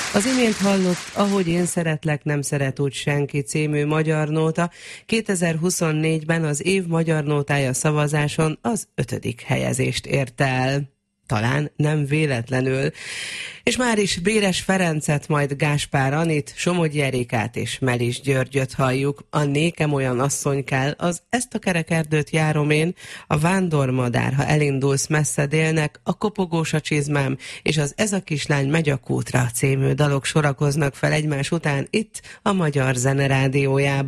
Az imént hallott Ahogy én szeretlek, nem szeret úgy senki című magyar nóta 2024-ben az év magyar nótája szavazáson az 5. helyezést érte el. Talán nem véletlenül. És már is Béres Ferencet, majd Gáspár Anit, Somogyi Erikát és Melis Györgyöt halljuk. A Nékem olyan asszony kell, az Ezt a kerekerdőt járom én, a Vándormadár, ha elindulsz messze délnek, a Kopogós a csizmám és az Ez a kislány megy a kútra című dalok sorakoznak fel egymás után itt a Magyar Zene Rádiójában.